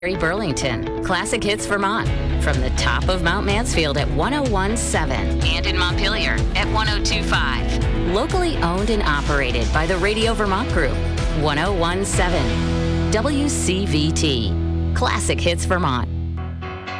Burlington, Classic Hits Vermont, from the top of Mount Mansfield at 101.7 and in Montpelier at 102.5. Locally owned and operated by the Radio Vermont Group, 101.7 WCVT, Classic Hits Vermont.